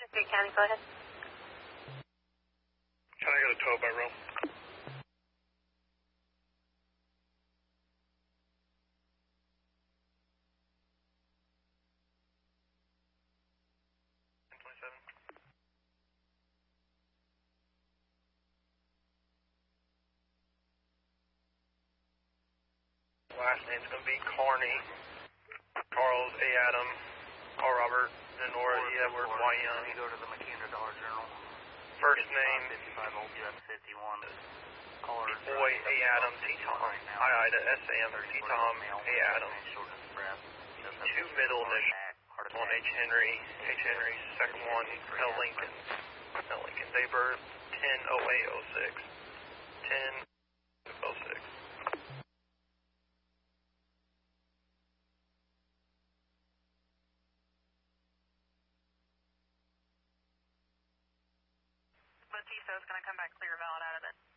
Great County, go ahead. Can I get a tow by row? Last name's going to be Carney. Charles A. Adam, R. Robert, Nora E. Edward, Y. Young. Go to the McKenna Dollar General. First name, 55 Old US 51. Boy A. Adam, T. Tom, I. Ida, S. Sam, T. Tom, A. Adam. Two middle initials, one H. Henry, second one L. Lincoln. Date birth 10/08/06. 10/06. Batista is going to come back clear, valid out of it.